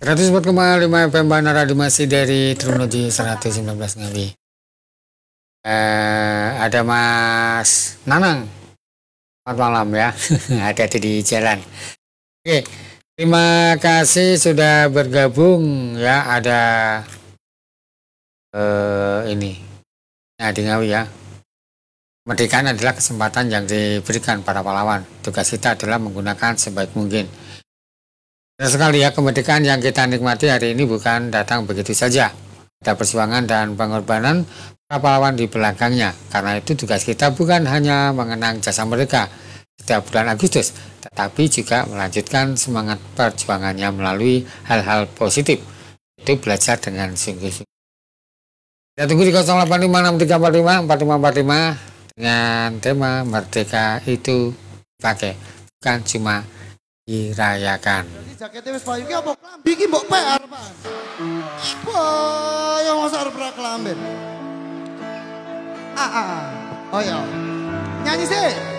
104,5 FM Bandar Radio masih dari Trunoji 119 Ngawi. Ada Mas Nanang. Selamat malam ya. Hati-hati di jalan. Oke, terima kasih sudah bergabung ya. Ada ini. Nah, di Ngawi ya. Kemerdekaan adalah kesempatan yang diberikan para pahlawan. Tugas kita adalah menggunakan sebaik mungkin. Benar sekali ya, kemerdekaan yang kita nikmati hari ini bukan datang begitu saja. Ada perjuangan dan pengorbanan para pahlawan di belakangnya. Karena itu tugas kita bukan hanya mengenang jasa mereka setiap bulan Agustus, tetapi juga melanjutkan semangat perjuangannya melalui hal-hal positif. Itu belajar dengan sungguh-sungguh. Kita tunggu di 085634545445 dengan tema Merdeka itu pakai, bukan cuma dirayakan. Jaketnya wis payu ki apa klambi ki mbok PR, Pak. Apa yang masa arep ra klamben? Oh ya. Nyanyi sih.